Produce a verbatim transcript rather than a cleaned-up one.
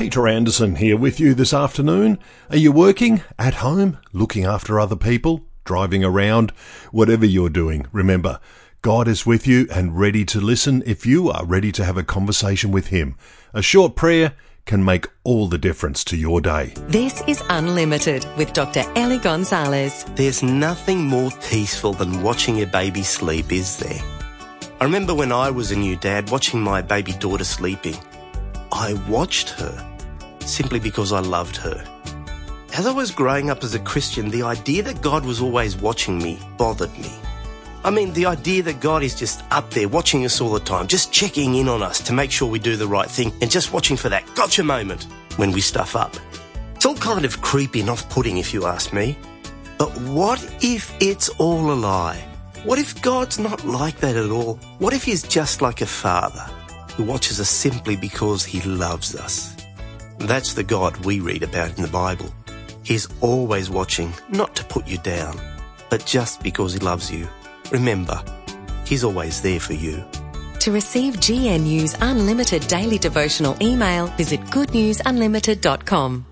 Peter Anderson here with you this afternoon. Are you working, at home, looking after other people, driving around? Whatever you're doing, remember, God is with you and ready to listen if you are ready to have a conversation with Him. A short prayer can make all the difference to your day. This is Unlimited with Doctor Ellie Gonzalez. There's nothing more peaceful than watching a baby sleep, is there? I remember when I was a new dad watching my baby daughter sleeping. I watched her simply because I loved her. As I was growing up as a Christian, the idea that God was always watching me bothered me. I mean, the idea that God is just up there watching us all the time, just checking in on us to make sure we do the right thing and just watching for that gotcha moment when we stuff up. It's all kind of creepy and off-putting if you ask me. But what if it's all a lie? What if God's not like that at all? What if He's just like a father who watches us simply because He loves us? That's the God we read about in the Bible. He's always watching, not to put you down, but just because He loves you. Remember, He's always there for you. To receive G N U's Unlimited Daily Devotional email, visit good news unlimited dot com.